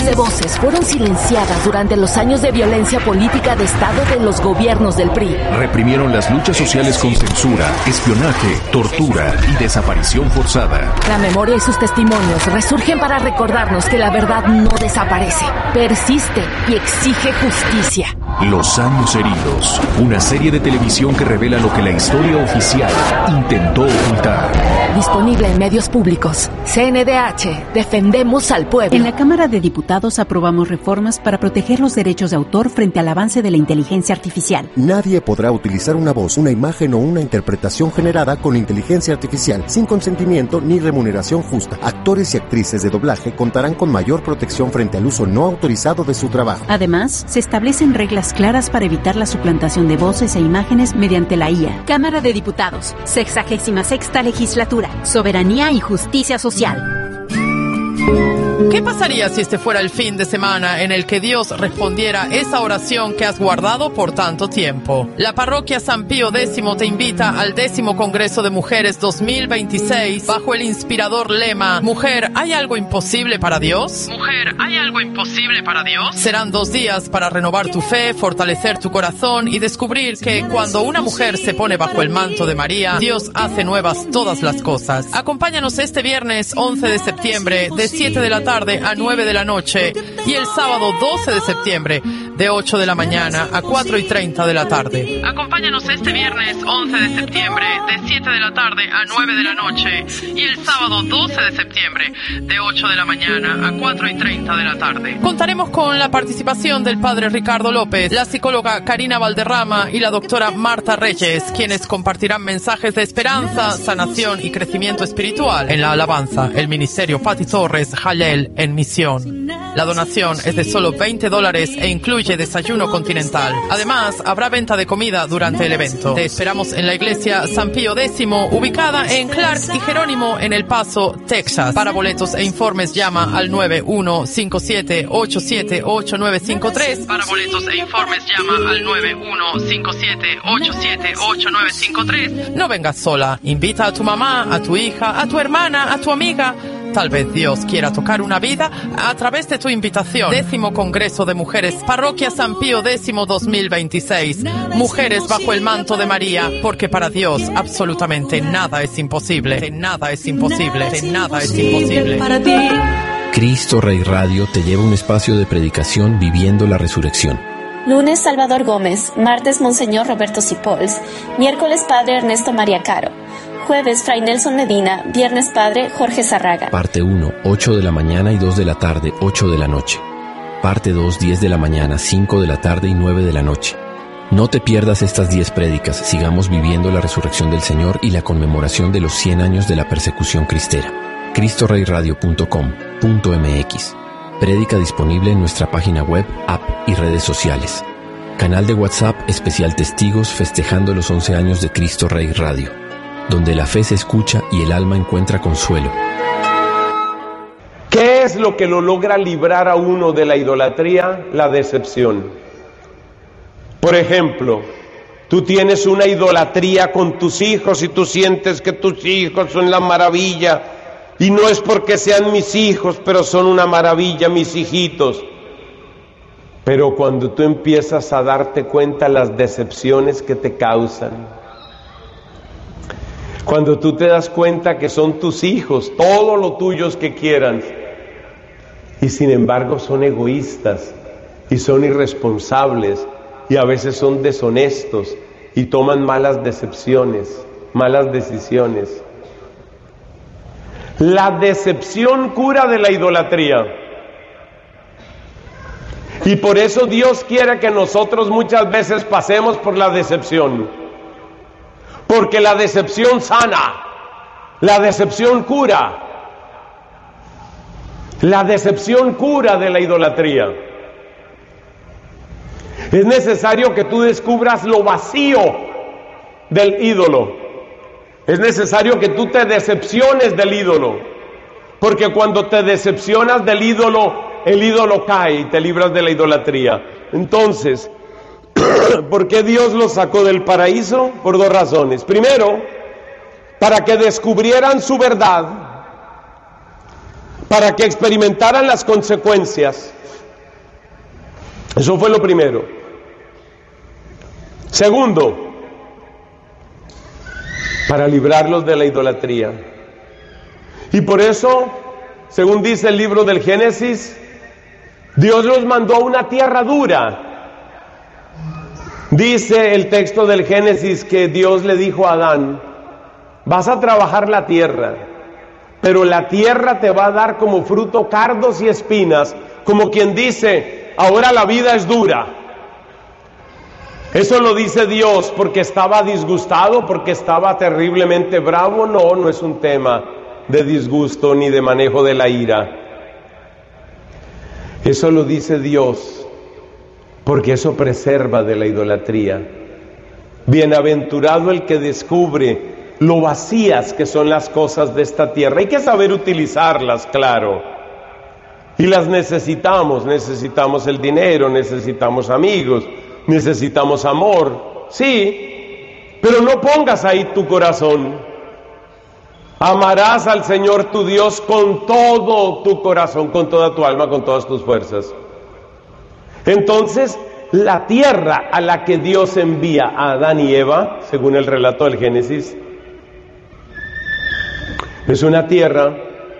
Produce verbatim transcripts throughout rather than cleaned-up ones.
de voces fueron silenciadas durante los años de violencia política de Estado de los gobiernos del P R I. Reprimieron las luchas sociales con censura, espionaje, tortura y desaparición forzada. La memoria y sus testimonios resurgen para recordarnos que la verdad no desaparece, persiste y exige justicia. Los años heridos, una serie de televisión que revela lo que la historia oficial intentó ocultar. Disponible en medios públicos. C N D H, defendemos al pueblo. En la Cámara de Diputados aprobamos reformas para proteger los derechos de autor frente al avance de la inteligencia artificial. Nadie podrá utilizar una voz, una imagen o una interpretación generada con inteligencia artificial sin consentimiento ni remuneración justa. Actores y actrices de doblaje contarán con mayor protección frente al uso no autorizado de su trabajo. Además, se establecen reglas claras para evitar la suplantación de voces e imágenes mediante la I A. Cámara de Diputados, sexagésima sexta legislatura, soberanía y justicia social. ¿Qué pasaría si este fuera el fin de semana en el que Dios respondiera esa oración que has guardado por tanto tiempo? La parroquia San Pío X te invita al décimo Congreso de Mujeres dos mil veintiséis bajo el inspirador lema Mujer, ¿hay algo imposible para Dios? Mujer, ¿hay algo imposible para Dios? Serán dos días para renovar tu fe, fortalecer tu corazón y descubrir que cuando una mujer se pone bajo el manto de María, Dios hace nuevas todas las cosas. Acompáñanos este viernes once de septiembre de siete de la tarde a nueve de la noche y el sábado doce de septiembre de ocho de la mañana a cuatro y treinta de la tarde. Acompáñanos este viernes once de septiembre de siete de la tarde a nueve de la noche y el sábado doce de septiembre de ocho de la mañana a cuatro y treinta de la tarde. Contaremos con la participación del padre Ricardo López, la psicóloga Karina Valderrama y la doctora Marta Reyes, quienes compartirán mensajes de esperanza, sanación y crecimiento espiritual en la alabanza, el ministerio Pati Torres Jalel en misión. La donación es de solo veinte dólares e incluye desayuno continental. Además, habrá venta de comida durante el evento. Te esperamos en la iglesia San Pío X, ubicada en Clark y Jerónimo en El Paso, Texas. Para boletos e informes llama al nueve uno cinco siete ocho siete ocho nueve cinco tres. Para boletos e informes llama al nueve uno cinco siete ocho siete ocho nueve cinco tres. No vengas sola. Invita a tu mamá, a tu hija, a tu hermana, a tu amiga. Tal vez Dios quiera tocar una vida a través de tu invitación. Décimo Congreso de Mujeres, Parroquia San Pío X dos mil veintiséis. Mujeres bajo el manto de María, porque para Dios absolutamente nada es imposible. Nada es imposible. Nada es imposible. Para ti. Cristo Rey Radio te lleva a un espacio de predicación viviendo la resurrección. Lunes Salvador Gómez, martes Monseñor Roberto Cipols, miércoles Padre Ernesto María Caro. Jueves, Fray Nelson Medina. Viernes, Padre Jorge Zarraga. Parte uno, ocho de la mañana y dos de la tarde, ocho de la noche. Parte dos, diez de la mañana, cinco de la tarde y nueve de la noche. No te pierdas estas diez prédicas. Sigamos viviendo la resurrección del Señor y la conmemoración de los cien años de la persecución cristera. cristo rey radio punto com punto m x. Prédica disponible en nuestra página web, app y redes sociales. Canal de WhatsApp especial Testigos festejando los once años de Cristo Rey Radio, donde la fe se escucha y el alma encuentra consuelo. ¿Qué es lo que lo logra librar a uno de la idolatría? La decepción. Por ejemplo, tú tienes una idolatría con tus hijos y tú sientes que tus hijos son la maravilla, y no es porque sean mis hijos, pero son una maravilla mis hijitos. Pero cuando tú empiezas a darte cuenta las decepciones que te causan, cuando tú te das cuenta que son tus hijos, todo lo tuyos que quieran, y sin embargo son egoístas, y son irresponsables, y a veces son deshonestos, y toman malas decepciones, malas decisiones. La decepción cura de la idolatría. Y por eso Dios quiere que nosotros muchas veces pasemos por la decepción. Porque la decepción sana, la decepción cura, la decepción cura de la idolatría. Es necesario que tú descubras lo vacío del ídolo. Es necesario que tú te decepciones del ídolo, porque cuando te decepcionas del ídolo, el ídolo cae y te libras de la idolatría. Entonces, ¿por qué Dios los sacó del paraíso? Por dos razones. Primero, para que descubrieran su verdad, para que experimentaran las consecuencias Eso fue lo primero. Segundo, para librarlos de la idolatría. Y por eso, según dice el libro del Génesis, Dios los mandó a una tierra dura. Dice el texto del Génesis que Dios le dijo a Adán: vas a trabajar la tierra, pero la tierra te va a dar como fruto cardos y espinas, como quien dice, ahora la vida es dura. Eso lo dice Dios porque estaba disgustado, porque estaba terriblemente bravo. No, no es un tema de disgusto ni de manejo de la ira. Eso lo dice Dios porque eso preserva de la idolatría. Bienaventurado el que descubre lo vacías que son las cosas de esta tierra. Hay que saber utilizarlas, claro. Y las necesitamos, necesitamos el dinero, necesitamos amigos, necesitamos amor, sí, pero no pongas ahí tu corazón. Amarás al Señor tu Dios con todo tu corazón, con toda tu alma, con todas tus fuerzas. Entonces, la tierra a la que Dios envía a Adán y Eva, según el relato del Génesis, es una tierra,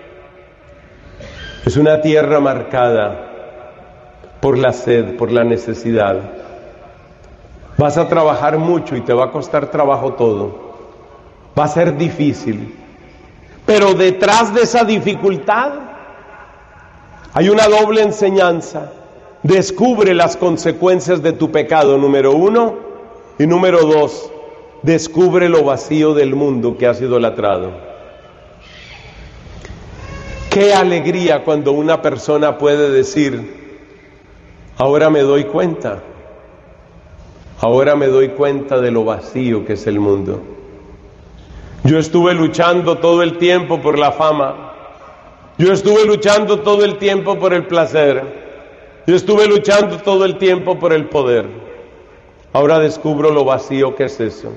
es una tierra marcada por la sed, por la necesidad. Vas a trabajar mucho y te va a costar trabajo todo. Va a ser difícil. Pero detrás de esa dificultad hay una doble enseñanza. Descubre las consecuencias de tu pecado, número uno. Y número dos, descubre lo vacío del mundo que has idolatrado. Qué alegría cuando una persona puede decir: ahora me doy cuenta. Ahora me doy cuenta de lo vacío que es el mundo. Yo estuve luchando todo el tiempo por la fama. Yo estuve luchando todo el tiempo por el placer. Yo estuve luchando todo el tiempo por el poder. Ahora descubro lo vacío que es eso.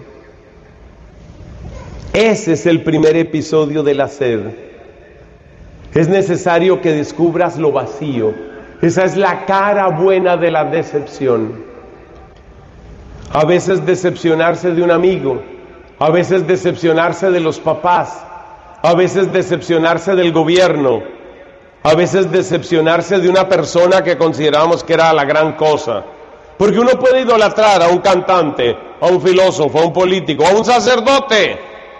Ese es el primer episodio de la sed. Es necesario que descubras lo vacío. Esa es la cara buena de la decepción. A veces decepcionarse de un amigo, a veces decepcionarse de los papás, a veces decepcionarse del gobierno, a veces decepcionarse de una persona que consideramos que era la gran cosa. Porque uno puede idolatrar a un cantante, a un filósofo, a un político, a un sacerdote.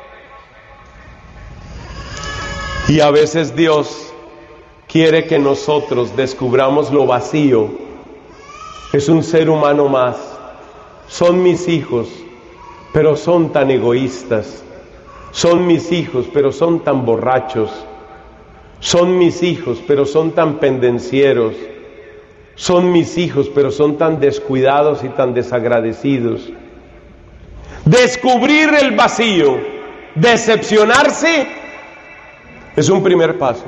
Y a veces Dios quiere que nosotros descubramos lo vacío. Es un ser humano más. Son mis hijos, pero son tan egoístas. Son mis hijos, pero son tan borrachos. Son mis hijos, pero son tan pendencieros. Son mis hijos, pero son tan descuidados y tan desagradecidos. Descubrir el vacío, decepcionarse, es un primer paso.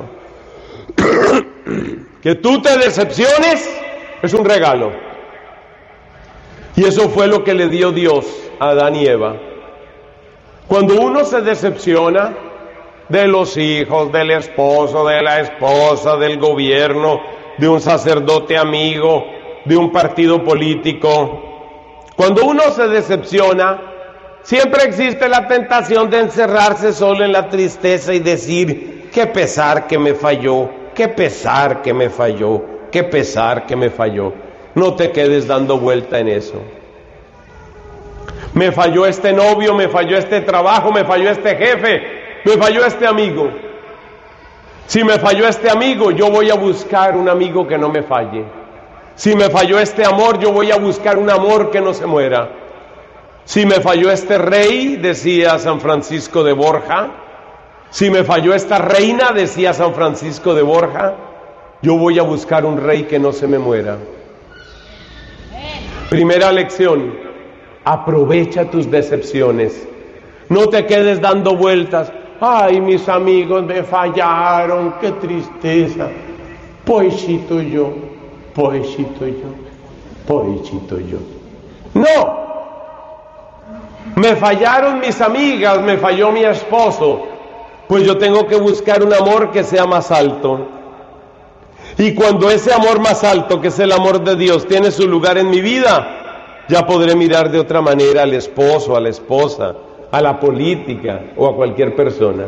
Que tú te decepciones es un regalo. Y eso fue lo que le dio Dios a Adán y Eva. Cuando uno se decepciona de los hijos, del esposo, de la esposa, del gobierno, de un sacerdote amigo, de un partido político, cuando uno se decepciona, siempre existe la tentación de encerrarse solo en la tristeza y decir: qué pesar que me falló, qué pesar que me falló, qué pesar que me falló. No te quedes dando vuelta en eso. Me falló este novio, me falló este trabajo, me falló este jefe, me falló este amigo. Si me falló este amigo, yo voy a buscar un amigo que no me falle. Si me falló este amor, yo voy a buscar un amor que no se muera. Si me falló este rey, decía San Francisco de Borja, si me falló esta reina, decía San Francisco de Borja, yo voy a buscar un rey que no se me muera. Primera lección: aprovecha tus decepciones. No te quedes dando vueltas. Ay, mis amigos me fallaron, qué tristeza. Pobrecito yo, pobrecito yo, pobrecito yo. No. Me fallaron mis amigas, me falló mi esposo. Pues yo tengo que buscar un amor que sea más alto. Y cuando ese amor más alto, que es el amor de Dios, tiene su lugar en mi vida, ya podré mirar de otra manera al esposo, a la esposa, a la política o a cualquier persona.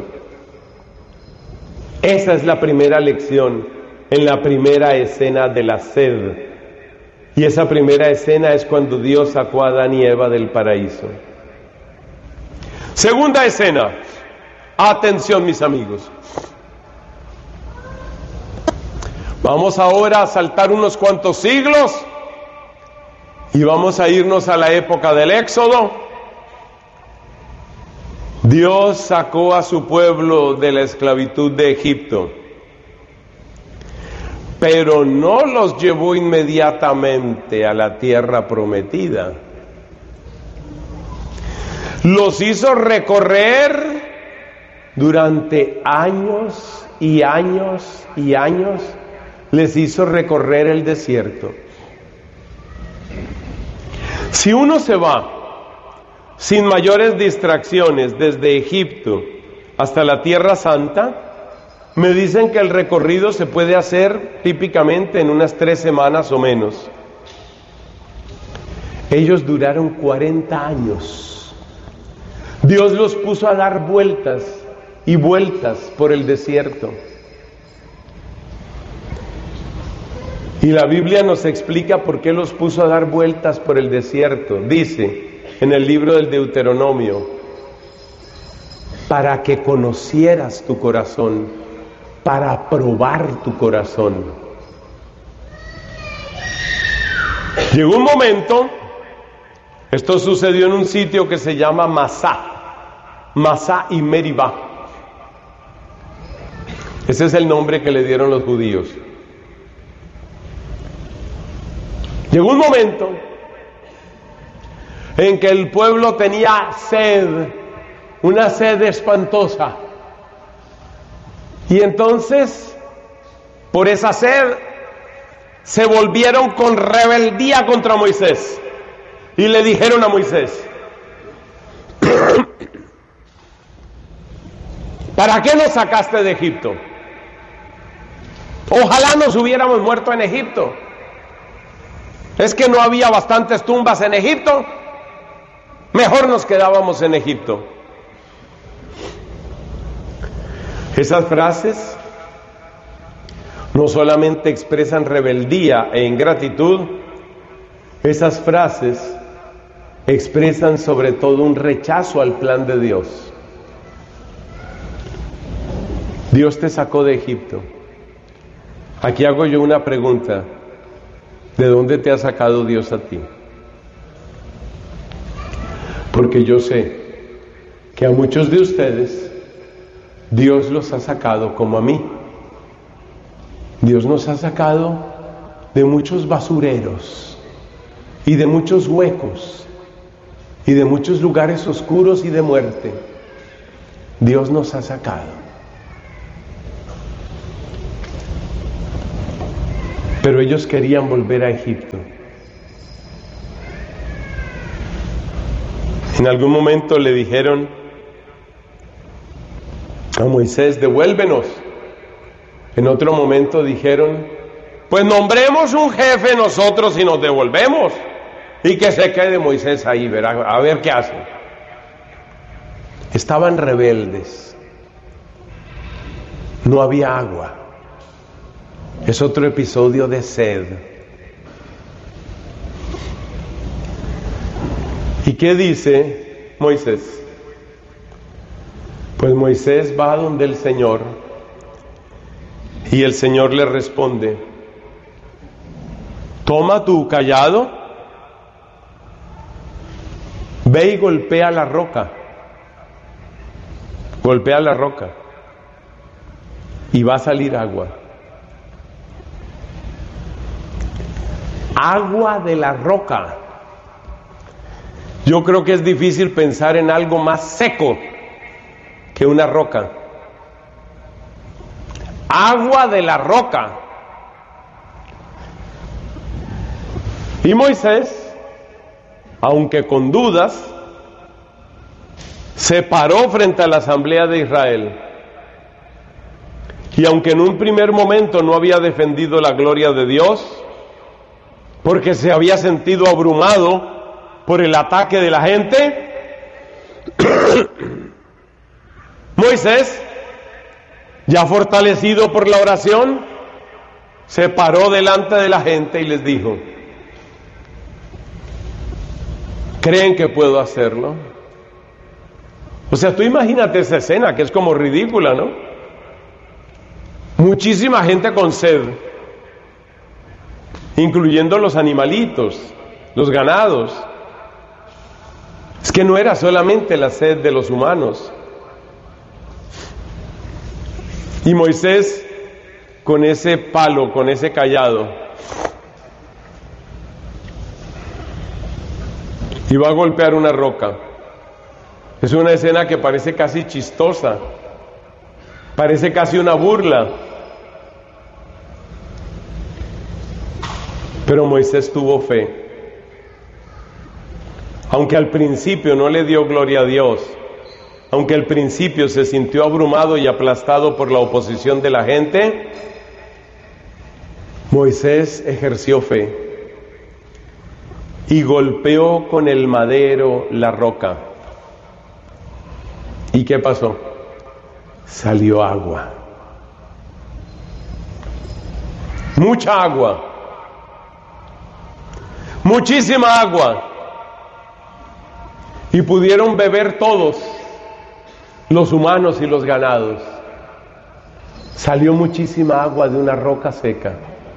Esa es la primera lección en la primera escena de la sed. Y esa primera escena es cuando Dios sacó a Adán y Eva del paraíso. Segunda escena. Atención, mis amigos. Vamos ahora a saltar unos cuantos siglos y vamos a irnos a la época del Éxodo. Dios sacó a su pueblo de la esclavitud de Egipto, pero no los llevó inmediatamente a la tierra prometida. Los hizo recorrer durante años y años y años. Les hizo recorrer el desierto. Si uno se va sin mayores distracciones desde Egipto hasta la Tierra Santa, me dicen que el recorrido se puede hacer típicamente en unas tres semanas o menos. Ellos duraron cuarenta años. Dios los puso a dar vueltas y vueltas por el desierto. Y la Biblia nos explica por qué los puso a dar vueltas por el desierto. Dice en el libro del Deuteronomio: para que conocieras tu corazón, para probar tu corazón. Llegó un momento, esto sucedió en un sitio que se llama Masá, Masá y Meribá. Ese es el nombre que le dieron los judíos. Llegó un momento en que el pueblo tenía sed, una sed espantosa. Y entonces, por esa sed, se volvieron con rebeldía contra Moisés. Y le dijeron a Moisés: ¿para qué nos sacaste de Egipto? Ojalá nos hubiéramos muerto en Egipto. ¿Es que no había bastantes tumbas en Egipto? Mejor nos quedábamos en Egipto. Esas frases no solamente expresan rebeldía e ingratitud, esas frases expresan sobre todo un rechazo al plan de Dios. Dios te sacó de Egipto. Aquí hago yo una pregunta: ¿de dónde te ha sacado Dios a ti? Porque yo sé que a muchos de ustedes Dios los ha sacado como a mí. Dios nos ha sacado de muchos basureros y de muchos huecos y de muchos lugares oscuros y de muerte. Dios nos ha sacado. Pero ellos querían volver a Egipto. En algún momento le dijeron a Moisés: devuélvenos. En otro momento dijeron: pues nombremos un jefe nosotros y nos devolvemos. Y que se quede Moisés ahí, verá, a ver qué hace. Estaban rebeldes. No había agua. Es otro episodio de sed. ¿Y qué dice Moisés? Pues Moisés va donde el Señor y el Señor le responde: toma tu cayado, ve y golpea la roca. Golpea la roca y va a salir agua. Agua de la roca. Yo creo que es difícil pensar en algo más seco que una roca. Agua de la roca. Y Moisés, aunque con dudas, se paró frente a la asamblea de Israel Y aunque en un primer momento no había defendido la gloria de Dios, porque se había sentido abrumado por el ataque de la gente, Moisés, ya fortalecido por la oración, se paró delante de la gente y les dijo: ¿creen que puedo hacerlo? O sea, tú imagínate esa escena, que es como ridícula, ¿no? Muchísima gente con sed, incluyendo los animalitos, los ganados. Es que no era solamente la sed de los humanos. Y Moisés, con ese palo, con ese cayado, iba a golpear una roca. Es una escena que parece casi chistosa, parece casi una burla. Pero Moisés tuvo fe. Aunque al principio no le dio gloria a Dios, aunque al principio se sintió abrumado y aplastado por la oposición de la gente, Moisés ejerció fe y golpeó con el madero la roca. ¿Y qué pasó? Salió agua. Mucha agua. Muchísima agua. Y pudieron beber todos, los humanos y los ganados. Salió muchísima agua de una roca seca.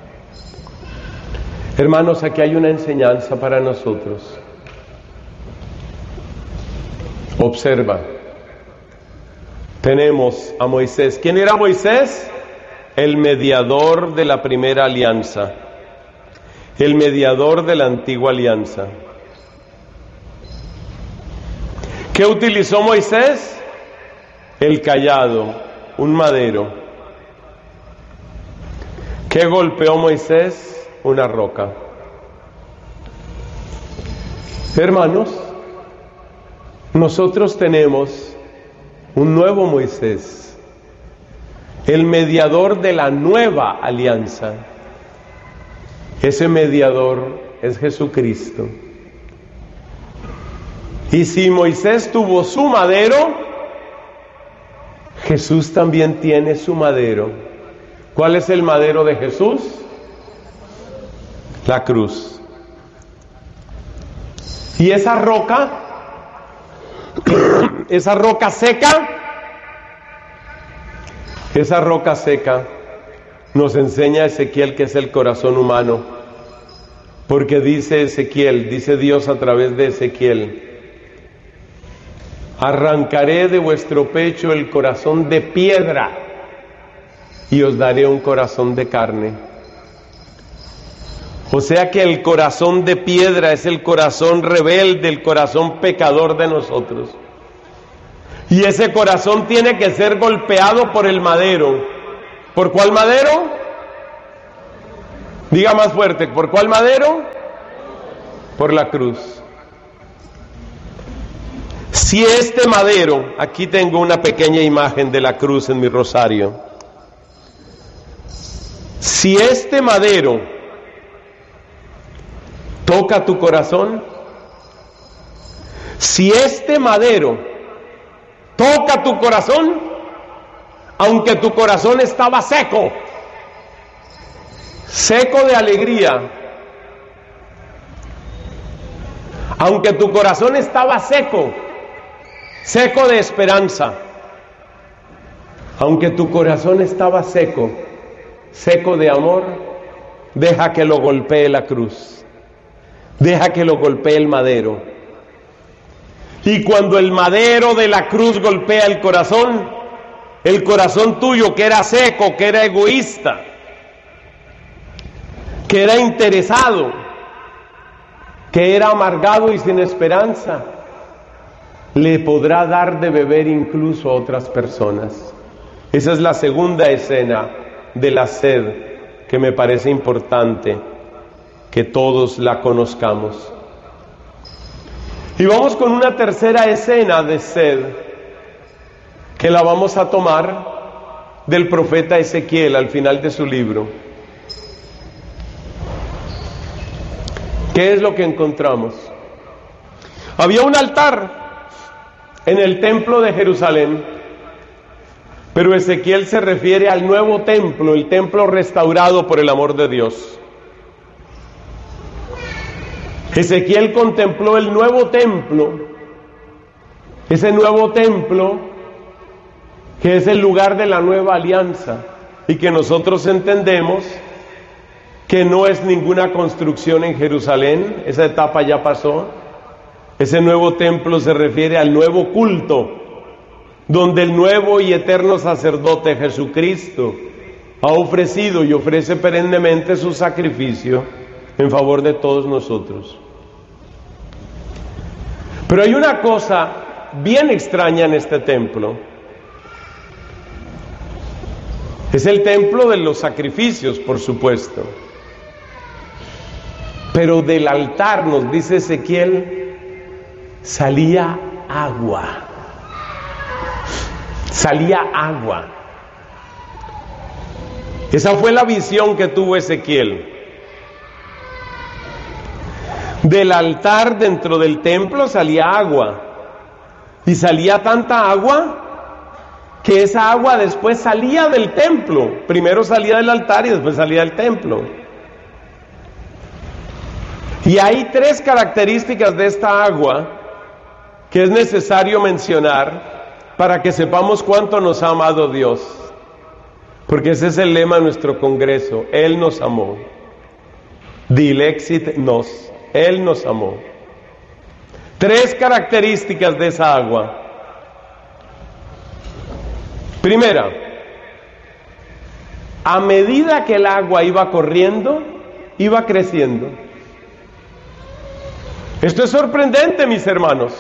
Hermanos, aquí hay una enseñanza para nosotros. Observa. Tenemos a Moisés. ¿Quién era Moisés? El mediador de la primera alianza. El mediador de la antigua alianza. ¿Qué utilizó Moisés? El cayado, un madero. ¿Qué golpeó Moisés? Una roca. Hermanos, nosotros tenemos un nuevo Moisés, el mediador de la nueva alianza. Ese mediador es Jesucristo. Y si Moisés tuvo su madero, Jesús también tiene su madero. ¿Cuál es el madero de Jesús? La cruz. Y esa roca, esa roca seca, esa roca seca nos enseña Ezequiel que es el corazón humano. Porque dice Ezequiel, dice Dios a través de Ezequiel: arrancaré de vuestro pecho el corazón de piedra y os daré un corazón de carne. O sea que el corazón de piedra es el corazón rebelde, el corazón pecador de nosotros. Y ese corazón tiene que ser golpeado por el madero. ¿Por cuál madero? Diga más fuerte, ¿por cuál madero? Por la cruz. Si este madero, aquí tengo una pequeña imagen de la cruz en mi rosario. Si este madero toca tu corazón, si este madero toca tu corazón, aunque tu corazón estaba seco, seco de alegría, aunque tu corazón estaba seco, seco de esperanza, aunque tu corazón estaba seco, seco de amor, deja que lo golpee la cruz, deja que lo golpee el madero. Y cuando el madero de la cruz golpea el corazón, el corazón tuyo que era seco, que era egoísta, que era interesado, que era amargado y sin esperanza, le podrá dar de beber incluso a otras personas. Esa es la segunda escena de la sed que me parece importante que todos la conozcamos. Y vamos con una tercera escena de sed que la vamos a tomar del profeta Ezequiel al final de su libro. ¿Qué es lo que encontramos? Había un altar en el templo de Jerusalén, pero Ezequiel se refiere al nuevo templo, el templo restaurado por el amor de Dios. Ezequiel contempló el nuevo templo, ese nuevo templo que es el lugar de la nueva alianza y que nosotros entendemos que no es ninguna construcción en Jerusalén, esa etapa ya pasó. Ese nuevo templo se refiere al nuevo culto, donde el nuevo y eterno sacerdote Jesucristo ha ofrecido y ofrece perennemente su sacrificio en favor de todos nosotros. Pero hay una cosa bien extraña en este templo. Es el templo de los sacrificios, por supuesto. Pero del altar, nos dice Ezequiel, salía agua. Salía agua. Esa fue la visión que tuvo Ezequiel. Del altar dentro del templo salía agua. Y salía tanta agua que esa agua después salía del templo. Primero salía del altar y después salía del templo. Y hay tres características de esta agua que es necesario mencionar para que sepamos cuánto nos ha amado Dios. Porque ese es el lema de nuestro congreso. Él nos amó. Dilexit nos. Él nos amó. Tres características de esa agua. Primera, a medida que el agua iba corriendo, iba creciendo. Esto es sorprendente, mis hermanos.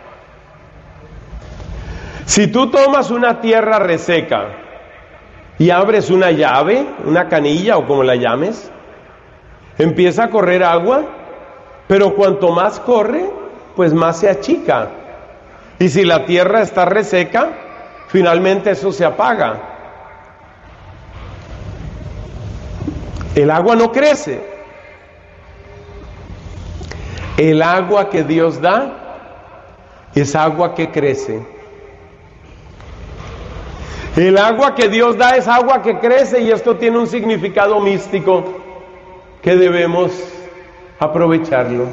Si tú tomas una tierra reseca y abres una llave, una canilla o como la llames, empieza a correr agua, pero cuanto más corre, pues más se achica. Y si la tierra está reseca, finalmente eso se apaga. El agua no crece. El agua que Dios da es agua que crece. El agua que Dios da es agua que crece, y esto tiene un significado místico que debemos aprovecharlo.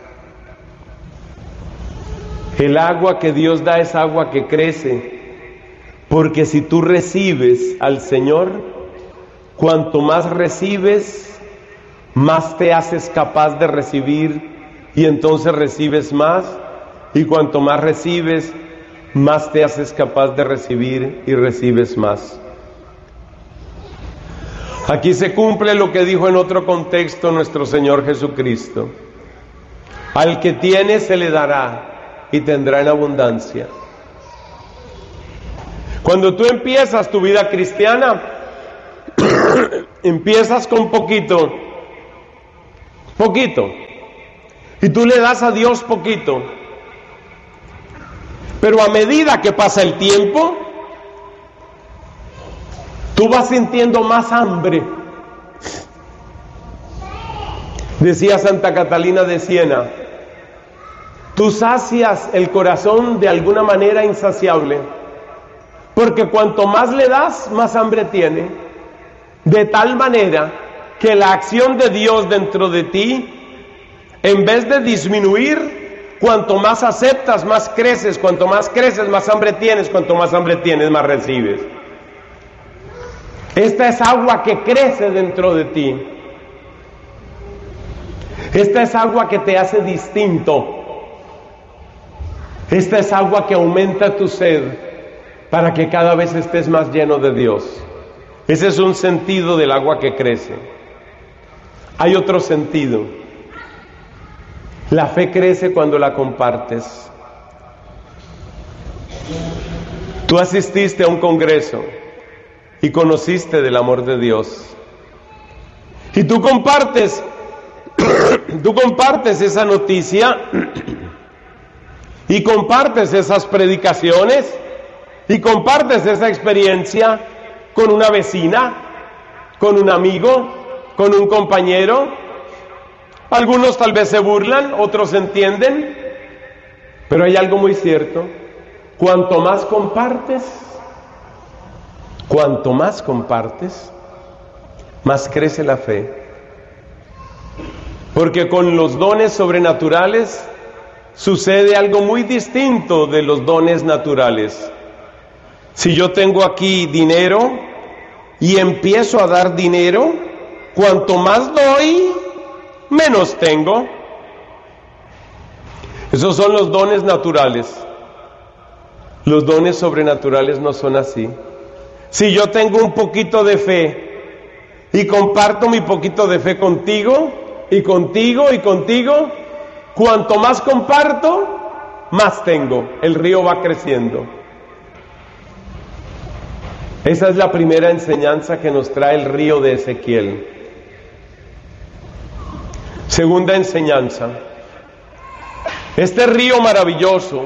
El agua que Dios da es agua que crece, porque si tú recibes al Señor, cuanto más recibes, más te haces capaz de recibir, y entonces recibes más, y cuanto más recibes, más te haces capaz de recibir y recibes más. Aquí se cumple lo que dijo en otro contexto nuestro Señor Jesucristo: al que tiene se le dará y tendrá en abundancia. Cuando tú empiezas tu vida cristiana, empiezas con poquito, poquito, y tú le das a Dios poquito. Pero a medida que pasa el tiempo, tú vas sintiendo más hambre. Decía Santa Catalina de Siena: tú sacias el corazón de alguna manera insaciable, porque cuanto más le das, más hambre tiene, de tal manera que la acción de Dios dentro de ti, en vez de disminuir, cuanto más aceptas, más creces. Cuanto más creces, más hambre tienes. Cuanto más hambre tienes, más recibes. Esta es agua que crece dentro de ti. Esta es agua que te hace distinto. Esta es agua que aumenta tu sed para que cada vez estés más lleno de Dios. Ese es un sentido del agua que crece. Hay otro sentido. La fe crece cuando la compartes. Tú asististe a un congreso y conociste del amor de Dios. Y tú compartes, tú compartes esa noticia y compartes esas predicaciones y compartes esa experiencia con una vecina, con un amigo, con un compañero. Algunos tal vez se burlan, otros entienden, pero hay algo muy cierto. Cuanto más compartes, cuanto más compartes, más crece la fe. Porque con los dones sobrenaturales sucede algo muy distinto de los dones naturales. Si yo tengo aquí dinero y empiezo a dar dinero, cuanto más doy, menos tengo. Esos son los dones naturales. Los dones sobrenaturales no son así. Si yo tengo un poquito de fe y comparto mi poquito de fe contigo, y contigo, y contigo, cuanto más comparto, más tengo. El río va creciendo. Esa es la primera enseñanza que nos trae el río de Ezequiel. Segunda enseñanza. Este río maravilloso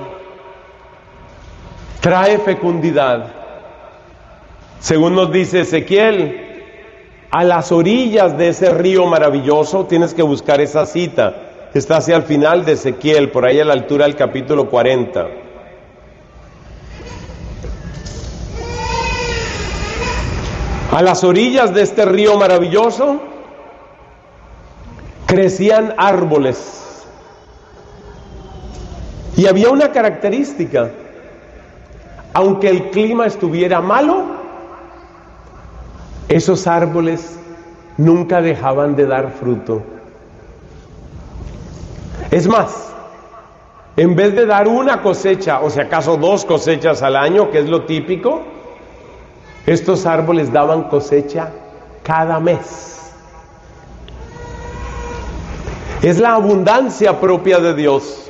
trae fecundidad. Según nos dice Ezequiel, a las orillas de ese río maravilloso, tienes que buscar esa cita, está hacia el final de Ezequiel, por ahí a la altura del capítulo cuarenta. A las orillas de este río maravilloso crecían árboles. Y había una característica: aunque el clima estuviera malo, esos árboles nunca dejaban de dar fruto. Es más, en vez de dar una cosecha, o si acaso dos cosechas al año, que es lo típico, estos árboles daban cosecha cada mes. Es la abundancia propia de Dios.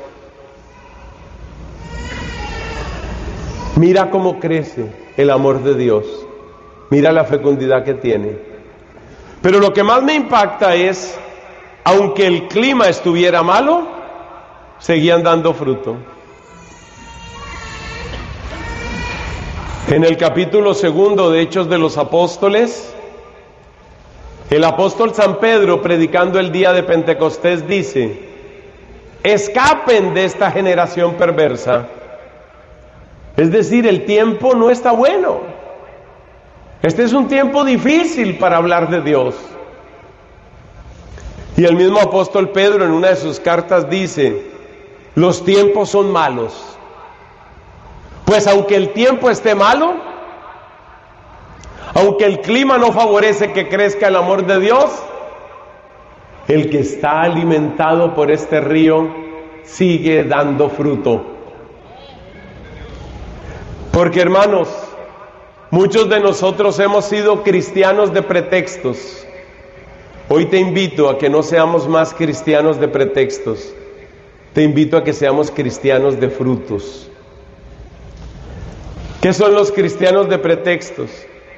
Mira cómo crece el amor de Dios. Mira la fecundidad que tiene. Pero lo que más me impacta es, aunque el clima estuviera malo, seguían dando fruto. En el capítulo segundo de Hechos de los Apóstoles, el apóstol San Pedro, predicando el día de Pentecostés, dice: escapen de esta generación perversa. Es decir, el tiempo no está bueno. Este es un tiempo difícil para hablar de Dios. Y el mismo apóstol Pedro en una de sus cartas dice: los tiempos son malos. Pues aunque el tiempo esté malo, aunque el clima no favorece que crezca el amor de Dios, el que está alimentado por este río sigue dando fruto. Porque, hermanos, muchos de nosotros hemos sido cristianos de pretextos. Hoy te invito a que no seamos más cristianos de pretextos. Te invito a que seamos cristianos de frutos. ¿Qué son los cristianos de pretextos?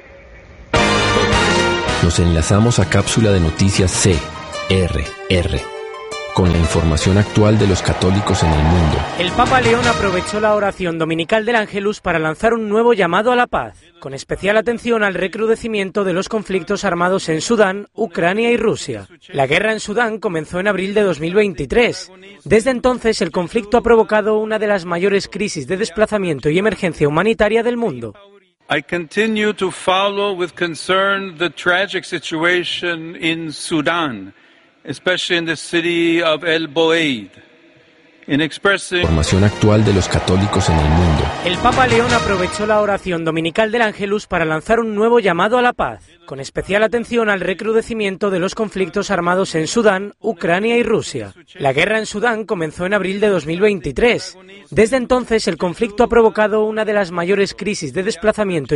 Nos enlazamos a cápsula de noticias C R R con la información actual de los católicos en el mundo. El Papa León aprovechó la oración dominical del Ángelus para lanzar un nuevo llamado a la paz, con especial atención al recrudecimiento de los conflictos armados en Sudán, Ucrania y Rusia. La guerra en Sudán comenzó en abril de dos mil veintitrés. Desde entonces, el conflicto ha provocado una de las mayores crisis de desplazamiento y emergencia humanitaria del mundo. I continue to follow with concern the tragic situation in Sudan, especially in the city of El Boeid. In expressing... Información actual de los católicos en el mundo. El Papa León aprovechó la oración dominical del Ángelus para lanzar un nuevo llamado a la paz, con especial atención al recrudecimiento de los conflictos armados en Sudán, Ucrania y Rusia. La guerra en Sudán comenzó en abril de dos mil veintitrés. Desde entonces, el conflicto ha provocado una de las mayores crisis de desplazamiento